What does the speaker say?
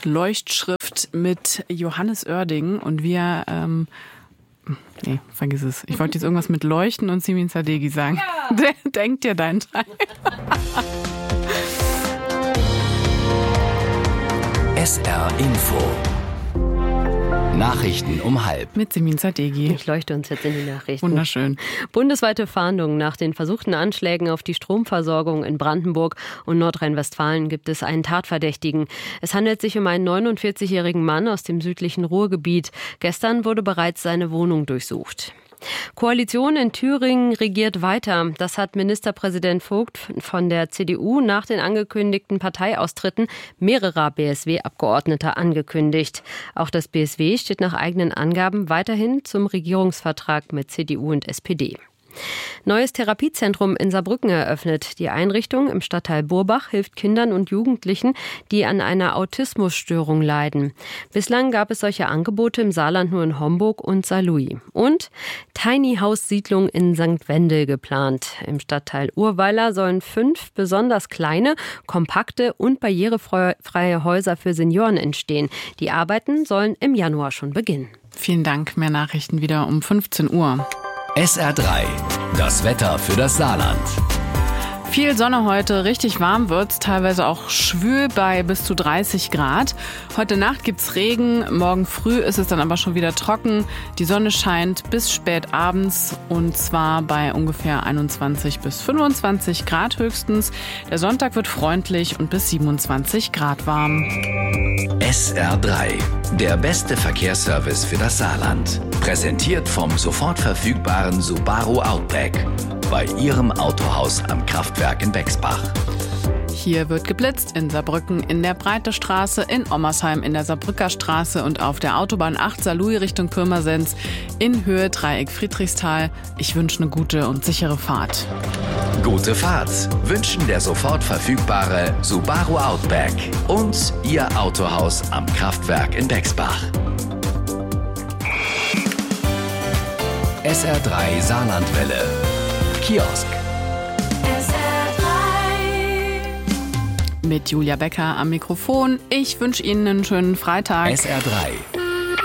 Leuchtschrift mit Johannes Oerding und wir, vergiss es. Ich wollte jetzt irgendwas mit Leuchten und Simin Sadeghi sagen. Ja. Denk dir deinen Teil. SR Info. Nachrichten um 12:30. Mit Simin Sadeghi. Ich leuchte uns jetzt in die Nachrichten. Wunderschön. Bundesweite Fahndungen nach den versuchten Anschlägen auf die Stromversorgung in Brandenburg und Nordrhein-Westfalen gibt es einen Tatverdächtigen. Es handelt sich um einen 49-jährigen Mann aus dem südlichen Ruhrgebiet. Gestern wurde bereits seine Wohnung durchsucht. Koalition in Thüringen regiert weiter. Das hat Ministerpräsident Vogt von der CDU nach den angekündigten Parteiaustritten mehrerer BSW-Abgeordneter angekündigt. Auch das BSW steht nach eigenen Angaben weiterhin zum Regierungsvertrag mit CDU und SPD. Neues Therapiezentrum in Saarbrücken eröffnet. Die Einrichtung im Stadtteil Burbach hilft Kindern und Jugendlichen, die an einer Autismusstörung leiden. Bislang gab es solche Angebote im Saarland nur in Homburg und Saarlouis. Und Tiny House Siedlung in St. Wendel geplant. Im Stadtteil Urweiler sollen 5 besonders kleine, kompakte und barrierefreie Häuser für Senioren entstehen. Die Arbeiten sollen im Januar schon beginnen. Vielen Dank. Mehr Nachrichten wieder um 15 Uhr. SR3, das Wetter für das Saarland. Viel Sonne heute, richtig warm wird's, teilweise auch schwül bei bis zu 30 Grad. Heute Nacht gibt's Regen, morgen früh ist es dann aber schon wieder trocken. Die Sonne scheint bis spät abends und zwar bei ungefähr 21 bis 25 Grad höchstens. Der Sonntag wird freundlich und bis 27 Grad warm. SR3, der beste Verkehrsservice für das Saarland. Präsentiert vom sofort verfügbaren Subaru Outback. Bei Ihrem Autohaus am Kraftwerk in Bexbach. Hier wird geblitzt in Saarbrücken in der Breitestraße, in Ommersheim in der Saarbrücker Straße und auf der Autobahn 8 Saarlouis Richtung Pirmasens in Höhe Dreieck Friedrichsthal. Ich wünsche eine gute und sichere Fahrt. Gute Fahrt wünschen der sofort verfügbare Subaru Outback und Ihr Autohaus am Kraftwerk in Bexbach. SR3 Saarlandwelle. Kiosk. Mit Julia Becker am Mikrofon. Ich wünsche Ihnen einen schönen Freitag. SR3